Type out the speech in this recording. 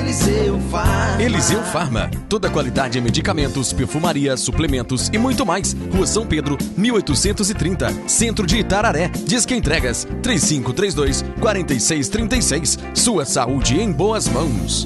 Eliseu Farma. Eliseu Farma. Toda qualidade em medicamentos, perfumaria, suplementos e muito mais. Rua São Pedro, 1830. Centro de Itararé. Disque Entregas 3532-4636. Sua saúde em boas mãos.